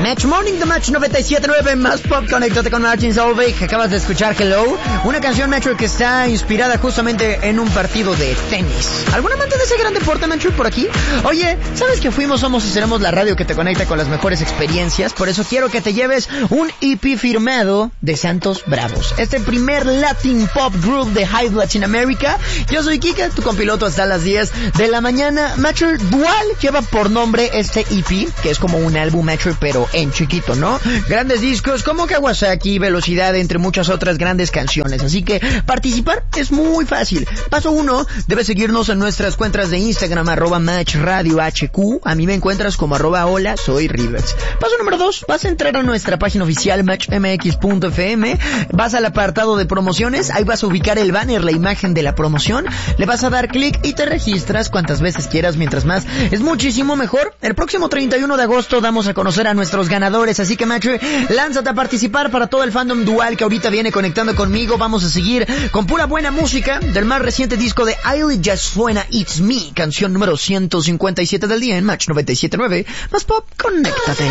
Match Morning, The Match 97.9, más pop, conéctate con Martin Solveig. Acabas de escuchar Hello, una canción, Metro, que está inspirada justamente en un partido de tenis. ¿Algún amante de ese gran deporte, Metro, por aquí? Oye, ¿sabes que fuimos, somos y seremos la radio que te conecta con las mejores experiencias? Por eso quiero que te lleves un EP firmado de Santos Bravos, este primer Latin Pop Group de Hype Latinoamérica. Yo soy Kika, tu compiloto hasta las 10 de la mañana. Metro Dual lleva por nombre este EP, que es como un álbum, Metro, pero en chiquito, ¿no? Grandes discos como Kawasaki, Velocidad, entre muchas otras grandes canciones. Así que participar es muy fácil. Paso 1, debes seguirnos en nuestras cuentas de Instagram, @MatchRadioHQ. A mí me encuentras como @hola, soy Rivers. Paso número 2, vas a entrar a nuestra página oficial matchmx.fm, vas al apartado de promociones, ahí vas a ubicar el banner, la imagen de la promoción, le vas a dar clic y te registras cuantas veces quieras, mientras más es muchísimo mejor. El próximo 31 de agosto damos a conocer a nuestros ganadores, así que Match, lánzate a participar. Para todo el fandom Dual que ahorita viene conectando conmigo, vamos a seguir con pura buena música del más reciente disco de Ailey. Ya suena It's Me, canción número 157 del día en Match 97.9, más pop, conéctate.